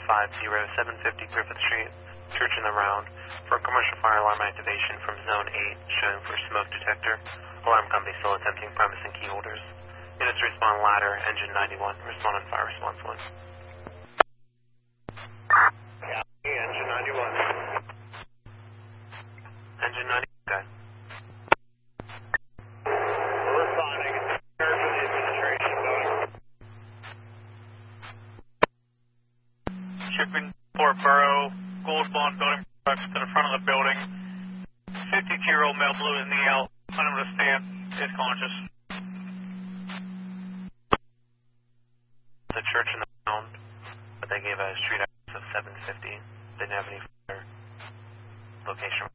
750 Griffith Street, Church in the Round, for commercial fire alarm activation from Zone 8, showing for smoke detector. Alarm company still attempting premise and key holders. Units respond ladder, engine 91, respond on fire response 1. Engine 91. Engine 90, okay. Responding. Heard from the administration building. Shipping Port Borough, Gold Bond building products to the front of the building. 52-year-old male blew his knee out, unable to stand, is conscious. The Church in the Round, but they gave a street address of 750. Didn't have any further location.